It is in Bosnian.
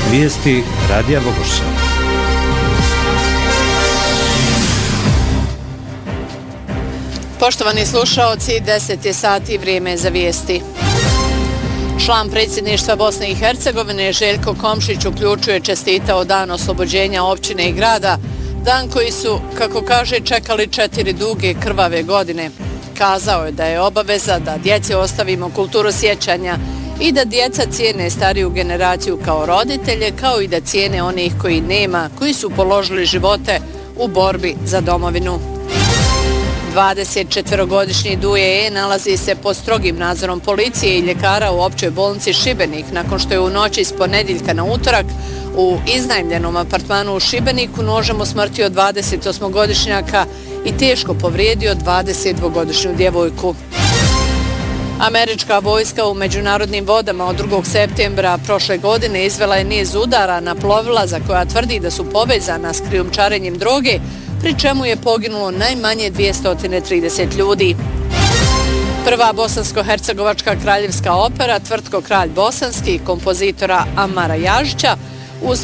Vijesti Radija Bogorša. Poštovani slušaoci, 10 je sati, vrijeme za vijesti. Član predsjedništva Bosne i Hercegovine Željko Komšić uključuje čestitao dan oslobođenja općine i grada, dan koji su, kako kaže, čekali 4 duge krvave godine. Kazao je da je obaveza da djeci ostavimo kulturu sjećanja i da djeca cijene stariju generaciju kao roditelje, kao i da cijene onih koji nema, koji su položili živote u borbi za domovinu. 24-godišnji Duje E nalazi se pod strogim nadzorom policije i ljekara u općoj bolnici Šibenik nakon što je u noći s ponedjeljka na utorak u iznajmljenom apartmanu u Šibeniku nožem usmrtio 28-godišnjaka i teško povrijedio 22-godišnju djevojku. Američka vojska u međunarodnim vodama od 2. septembra prošle godine izvela je niz udara na plovila za koja tvrdi da su povezana s krijumčarenjem droge, pri čemu je poginulo najmanje 230 ljudi. Prva bosansko-hercegovačka kraljevska opera Tvrtko kralj bosanski kompozitora Amara Jažića